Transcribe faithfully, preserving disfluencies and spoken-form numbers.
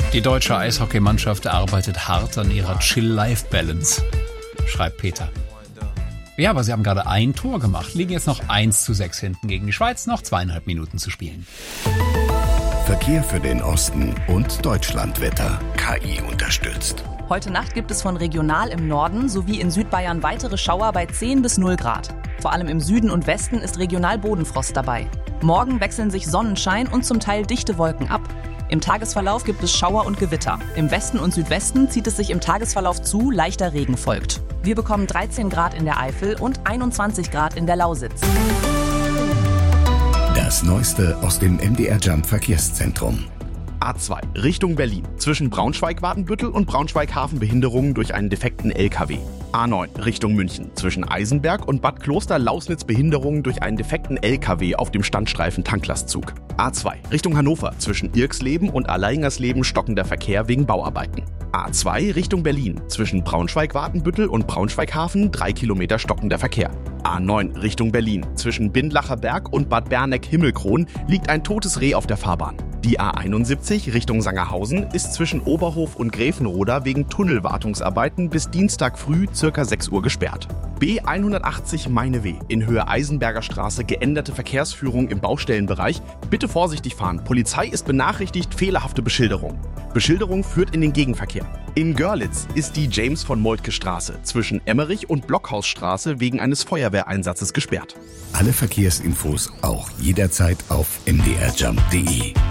Die deutsche Eishockeymannschaft arbeitet hart an ihrer Chill-Life-Balance, schreibt Peter. Ja, aber sie haben gerade ein Tor gemacht, liegen jetzt noch eins zu sechs hinten gegen die Schweiz, noch zweieinhalb Minuten zu spielen. Verkehr für den Osten und Deutschlandwetter. K I unterstützt. Heute Nacht gibt es von regional im Norden sowie in Südbayern weitere Schauer bei zehn bis null Grad. Vor allem im Süden und Westen ist regional Bodenfrost dabei. Morgen wechseln sich Sonnenschein und zum Teil dichte Wolken ab. Im Tagesverlauf gibt es Schauer und Gewitter. Im Westen und Südwesten zieht es sich im Tagesverlauf zu, leichter Regen folgt. Wir bekommen dreizehn Grad in der Eifel und einundzwanzig Grad in der Lausitz. Das Neueste aus dem M D R Jump Verkehrszentrum. A zwei Richtung Berlin. Zwischen Braunschweig-Wadenbüttel und Braunschweig-Hafen Behinderungen durch einen defekten L K W. A neun Richtung München. Zwischen Eisenberg und Bad Kloster-Lausnitz Behinderungen durch einen defekten L K W auf dem Standstreifen Tanklastzug. A zwei Richtung Hannover. Zwischen Irksleben und Alleingersleben stockender Verkehr wegen Bauarbeiten. A zwei Richtung Berlin. Zwischen Braunschweig-Wadenbüttel und Braunschweig-Hafen drei Kilometer stockender Verkehr. A neun Richtung Berlin. Zwischen Bindlacher Berg und Bad Berneck-Himmelkron liegt ein totes Reh auf der Fahrbahn. Die A einundsiebzig Richtung Sangerhausen ist zwischen Oberhof und Gräfenroda wegen Tunnelwartungsarbeiten bis Dienstag früh ca. sechs Uhr gesperrt. B hundertachtzig Meineweh in Höhe Eisenberger Straße geänderte Verkehrsführung im Baustellenbereich. Bitte vorsichtig fahren. Polizei ist benachrichtigt, fehlerhafte Beschilderung. Beschilderung führt in den Gegenverkehr. In Görlitz ist die James von Moltke Straße zwischen Emmerich und Blockhausstraße wegen eines Feuerwehreinsatzes gesperrt. Alle Verkehrsinfos auch jederzeit auf m d r jump punkt d e.